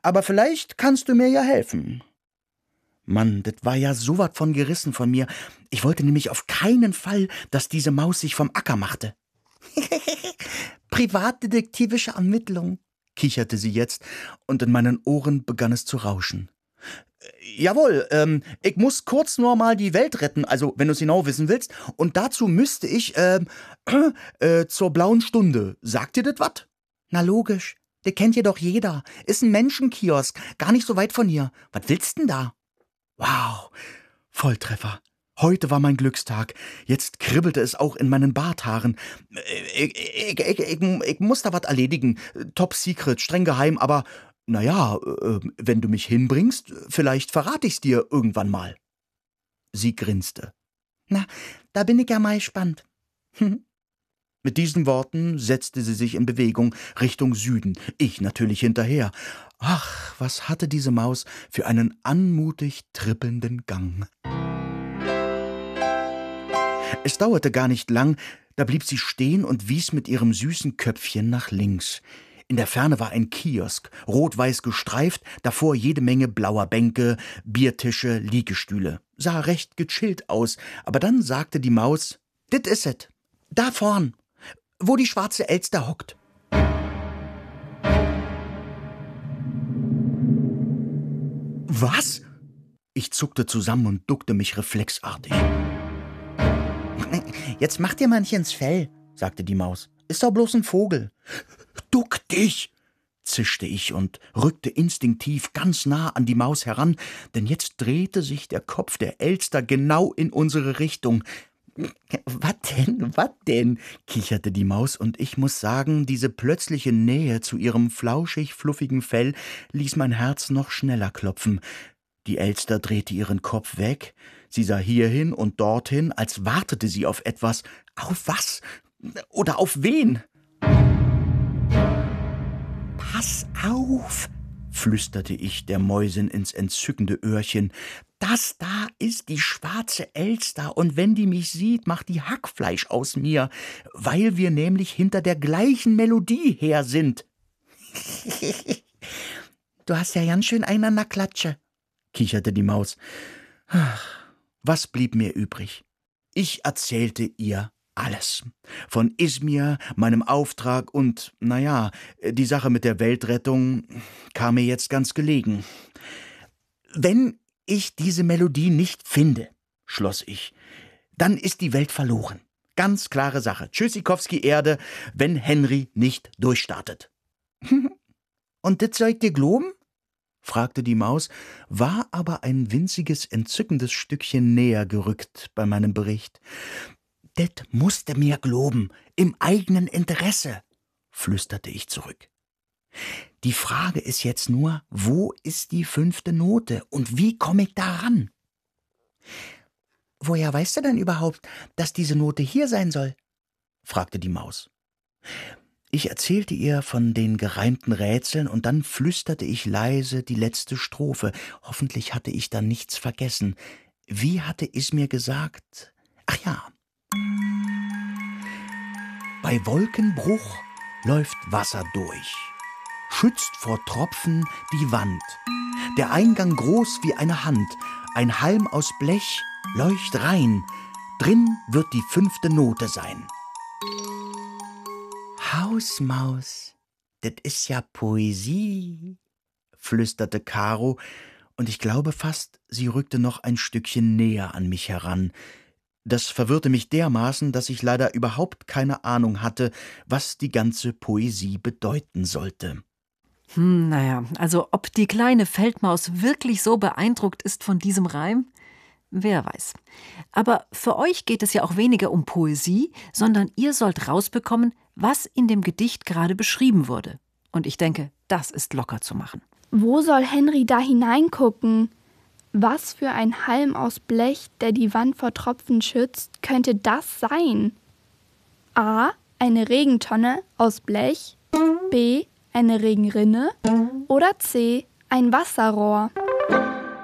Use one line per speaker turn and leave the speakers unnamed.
Aber vielleicht kannst du mir ja helfen. Mann, das war ja so was von gerissen von mir. Ich wollte nämlich auf keinen Fall, dass diese Maus sich vom Acker machte. Privatdetektivische Ermittlung, kicherte sie jetzt, und in meinen Ohren begann es zu rauschen. Jawohl, ich muss kurz nur mal die Welt retten, also wenn du es genau wissen willst, und dazu müsste ich, zur blauen Stunde. Sagt dir das was? Na logisch, der kennt ihr doch jeder. Ist ein Menschenkiosk, gar nicht so weit von hier. Was willst denn da? Wow, Volltreffer. Heute war mein Glückstag. Jetzt kribbelte es auch in meinen Barthaaren. Ich muss da was erledigen. Top secret, streng geheim, aber naja, wenn du mich hinbringst, vielleicht verrate ich's dir irgendwann mal. Sie grinste. Na, da bin ich ja mal gespannt. Mit diesen Worten setzte sie sich in Bewegung Richtung Süden, ich natürlich hinterher. Ach, was hatte diese Maus für einen anmutig trippelnden Gang. Es dauerte gar nicht lang, da blieb sie stehen und wies mit ihrem süßen Köpfchen nach links. In der Ferne war ein Kiosk, rot-weiß gestreift, davor jede Menge blauer Bänke, Biertische, Liegestühle. Sah recht gechillt aus, aber dann sagte die Maus, »Dit is et, da vorn, wo die schwarze Elster hockt.« »Was?« Ich zuckte zusammen und duckte mich reflexartig. »Jetzt mach dir manch ins Fell«, sagte die Maus. »Ist doch bloß ein Vogel.« »Duck dich«, zischte ich und rückte instinktiv ganz nah an die Maus heran, denn jetzt drehte sich der Kopf der Elster genau in unsere Richtung. »Was denn?«, kicherte die Maus, und ich muss sagen, diese plötzliche Nähe zu ihrem flauschig-fluffigen Fell ließ mein Herz noch schneller klopfen. Die Elster drehte ihren Kopf weg, sie sah hierhin und dorthin, als wartete sie auf etwas. Auf was? Oder auf wen? »Pass auf«, flüsterte ich der Mäusin ins entzückende Öhrchen. »Das da ist die schwarze Elster, und wenn die mich sieht, macht die Hackfleisch aus mir, weil wir nämlich hinter der gleichen Melodie her sind.« »Du hast ja ganz schön einen an der Klatsche«, kicherte die Maus. Ach, was blieb mir übrig? Ich erzählte ihr alles. Von Izmir, meinem Auftrag und, naja, die Sache mit der Weltrettung kam mir jetzt ganz gelegen. »Wenn ich diese Melodie nicht finde«, schloss ich, »dann ist die Welt verloren. Ganz klare Sache. Tschüssikowski Erde, wenn Henry nicht durchstartet.« »Und das soll ich dir glauben?«, fragte die Maus, war aber ein winziges, entzückendes Stückchen näher gerückt bei meinem Bericht. »Det musste mir glauben, im eigenen Interesse«, flüsterte ich zurück. »Die Frage ist jetzt nur, wo ist die 5. Note und wie komme ich da ran?« »Woher weißt du denn überhaupt, dass diese Note hier sein soll?«, fragte die Maus. Ich erzählte ihr von den gereimten Rätseln, und dann flüsterte ich leise die letzte Strophe. Hoffentlich hatte ich da nichts vergessen. Wie hatte Izmir gesagt? Ach ja. Bei Wolkenbruch läuft Wasser durch, schützt vor Tropfen die Wand. Der Eingang groß wie eine Hand, ein Halm aus Blech leucht rein, drin wird die 5. Note sein. »Hausmaus, das ist ja Poesie«, flüsterte Caro, und ich glaube fast, sie rückte noch ein Stückchen näher an mich heran. Das verwirrte mich dermaßen, dass ich leider überhaupt keine Ahnung hatte, was die ganze Poesie bedeuten sollte.
Naja, also ob die kleine Feldmaus wirklich so beeindruckt ist von diesem Reim? Wer weiß. Aber für euch geht es ja auch weniger um Poesie, sondern ihr sollt rausbekommen, was in dem Gedicht gerade beschrieben wurde. Und ich denke, das ist locker zu machen.
Wo soll Henry da hineingucken? Was für ein Halm aus Blech, der die Wand vor Tropfen schützt, könnte das sein? A. Eine Regentonne aus Blech. B. Eine Regenrinne. Oder C. Ein Wasserrohr.